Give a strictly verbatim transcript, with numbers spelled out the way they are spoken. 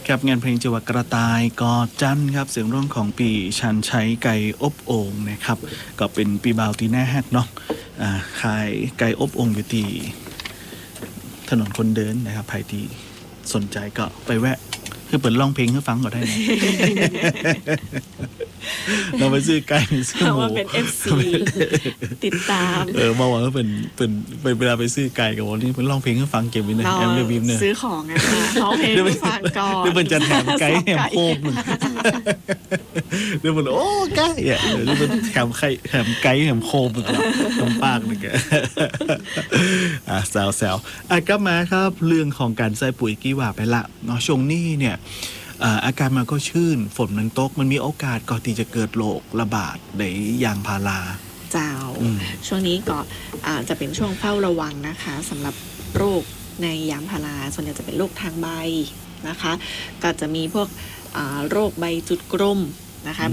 กับงานเพลงจังหวัดกระต่ายกอดจันครับเสียงร้องของปีชันชัยไก่อบโอ่งนะครับก็เป็นปีบาวตีแน่ฮักเนาะอ่าขายไก่อบโอ่งอยู่ที่ถนนคนเดินนะครับใครที่สนใจก็ไปแวะคือเปิดร้องเพลงให้ฟังก็ได้นะ เราไปซื้อไก่ซื้อหมูว่าเป็น เอฟ ซี ติดตามเออมาว่าเป็นเป็นเป็นเวลาไปซื้อไก่กับวันนี้เป็นร้องเพลงให้ฟังเก็บไว้ในแอมเบอร์บีมเนี่ยซื้อของอะค่ะร้องเพลงให้ฟังก่อนเดี๋ยวมันจะแถมไก่แถมโคกมันเดี๋ยวมันโอ้ไก่อ่ะเดี๋ยวมันแถมไข่แถมไก่แถมโคกมันกับน้ำปากเลยแกอ่ะแซวแซวอ่ะกลับมาครับเรื่องของการใส่ปุ๋ยกี้ว่าไปละเนาะช่วงนี้เนี่ยอาการมันก็ชื้นฝนมันตกมันมีโอกาสก่อนที่จะเกิดโรคระบาดในยางพาราเจ้าช่วงนี้ก็จะเป็นช่วงเฝ้าระวังนะคะสำหรับโรคในยางพาราส่วนใหญ่จะเป็นโรคทางใบนะคะก็จะมีพวกโรคใบจุดกลมนะคะ